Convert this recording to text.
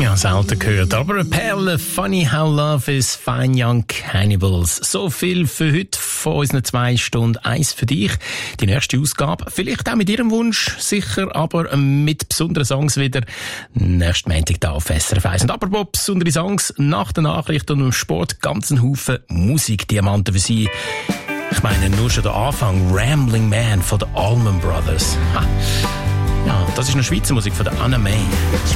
Ja, selten gehört. Aber eine Perle, Funny How Love is, Fine Young Cannibals. So viel für heute von unseren 2 Stunden. 1 für dich. Die nächste Ausgabe, vielleicht auch mit Ihrem Wunsch, sicher, aber mit besonderen Songs wieder. Nächsten Montag da auf SRF 1. Und apropos besondere Songs, nach der Nachricht und dem Sport ganz ein Haufen Musikdiamanten für Sie. Ich meine, nur schon der Anfang, Rambling Man von den Allman Brothers. Ha. Ja, das ist noch Schweizer Musik von der Anna May.